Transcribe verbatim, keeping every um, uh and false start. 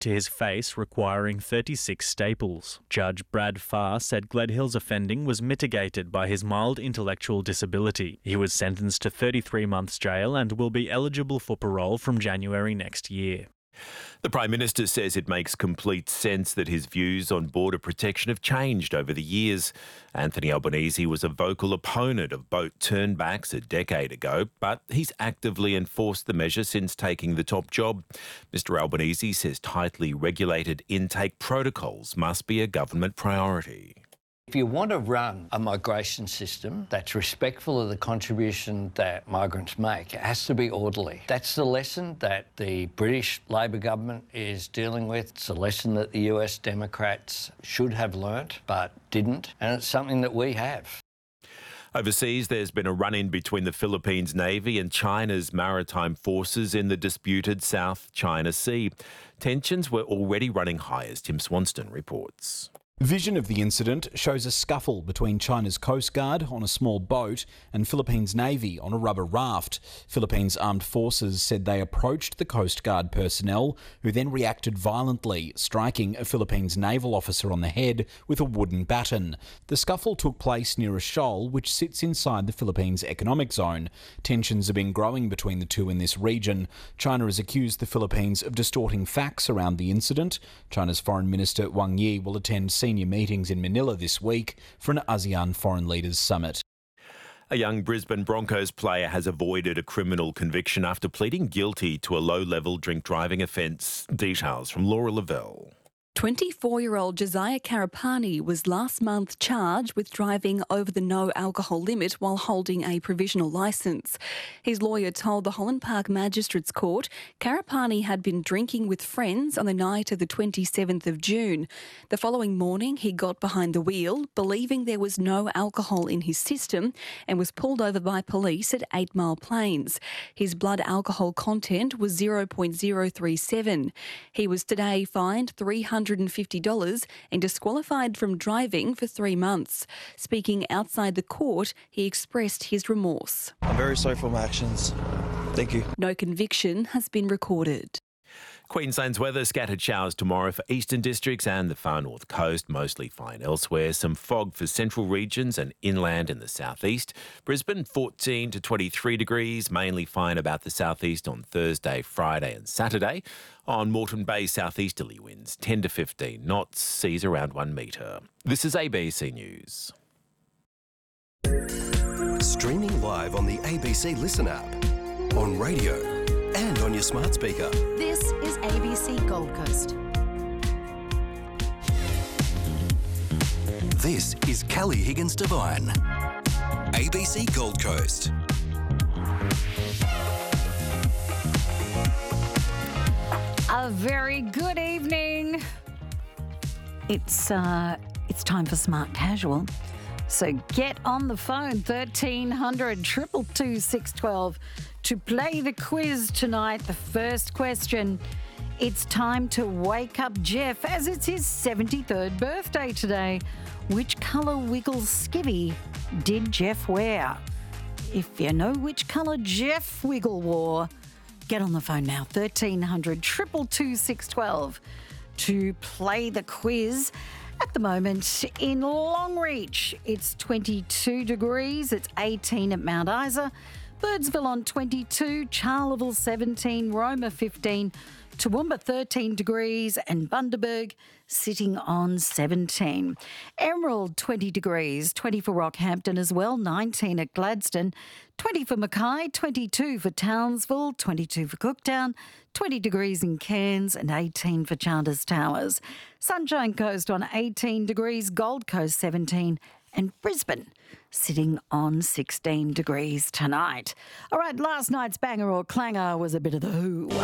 to his face, requiring thirty-six staples. Judge Brad Farr said Gledhill's offending was mitigated by his mild intellectual disability. He was sentenced to thirty-three months jail and will be eligible for parole from January next year. The Prime Minister says it makes complete sense that his views on border protection have changed over the years. Anthony Albanese was a vocal opponent of boat turnbacks a decade ago, but he's actively enforced the measure since taking the top job. Mister Albanese says tightly regulated intake protocols must be a government priority. If you want to run a migration system that's respectful of the contribution that migrants make, it has to be orderly. That's the lesson that the British Labor government is dealing with. It's a lesson that the U S Democrats should have learnt but didn't, and it's something that we have. Overseas, there's been a run-in between the Philippines Navy and China's maritime forces in the disputed South China Sea. Tensions were already running high, as Tim Swanston reports. Vision of the incident shows a scuffle between China's Coast Guard on a small boat and Philippines Navy on a rubber raft. Philippines Armed Forces said they approached the Coast Guard personnel, who then reacted violently, striking a Philippines naval officer on the head with a wooden baton. The scuffle took place near a shoal which sits inside the Philippines economic zone. Tensions have been growing between the two in this region. China has accused the Philippines of distorting facts around the incident. China's Foreign Minister Wang Yi will attend senior meetings in Manila this week for an ASEAN Foreign Leaders Summit. A young Brisbane Broncos player has avoided a criminal conviction after pleading guilty to a low-level drink driving offence. Details from Laura Lavelle. twenty-four-year-old Josiah Karapani was last month charged with driving over the no alcohol limit while holding a provisional licence. His lawyer told the Holland Park Magistrates Court Karapani had been drinking with friends on the night of the twenty-seventh of June. The following morning, he got behind the wheel, believing there was no alcohol in his system, and was pulled over by police at Eight Mile Plains. His blood alcohol content was zero point zero three seven. He was today fined three hundred fifty dollars and disqualified from driving for three months. Speaking outside the court, he expressed his remorse. I'm very sorry for my actions. Thank you. No conviction has been recorded. Queensland's weather, scattered showers tomorrow for eastern districts and the far north coast, mostly fine elsewhere. Some fog for central regions and inland in the southeast. Brisbane fourteen to twenty-three degrees, mainly fine about the southeast on Thursday, Friday and Saturday. On Moreton Bay, southeasterly winds ten to fifteen knots, seas around one metre. This is A B C News. Streaming live on the A B C Listen app, on radio and on your smart speaker. This is A B C Gold Coast. This is Kelly Higgins Devine. A B C Gold Coast. A very good evening. It's uh, it's time for Smart Casual. So get on the phone, thirteen hundred, two two two, six one two, to play the quiz tonight. The first question. It's time to wake up Jeff, as it's his seventy-third birthday today. Which colour Wiggles skivvy did Jeff wear? If you know which colour Jeff Wiggle wore, get on the phone now, thirteen hundred, two two two, six one two, to play the quiz. At the moment, in Longreach, it's twenty-two degrees. It's eighteen at Mount Isa. Birdsville on twenty-two, Charleville seventeen, Roma fifteen, Toowoomba thirteen degrees, and Bundaberg sitting on seventeen. Emerald twenty degrees, twenty for Rockhampton as well, nineteen at Gladstone, twenty for Mackay, twenty-two for Townsville, twenty-two for Cooktown, twenty degrees in Cairns and eighteen for Chandler's Towers. Sunshine Coast on eighteen degrees, Gold Coast seventeen, and Brisbane sitting on sixteen degrees tonight. All right, last night's banger or clanger was a bit of the Who.